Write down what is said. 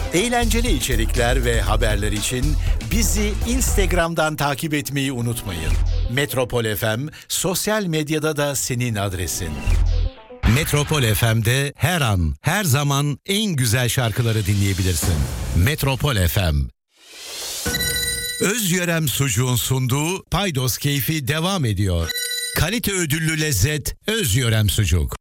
Eğlenceli içerikler ve haberler için bizi Instagram'dan takip etmeyi unutmayın. Metropol FM sosyal medyada da senin adresin. Metropol FM'de her an, her zaman en güzel şarkıları dinleyebilirsin. Metropol FM. Özyörem Sucuğun sunduğu Paydos Keyfi devam ediyor. Kalite ödüllü lezzet Özyörem Sucuk.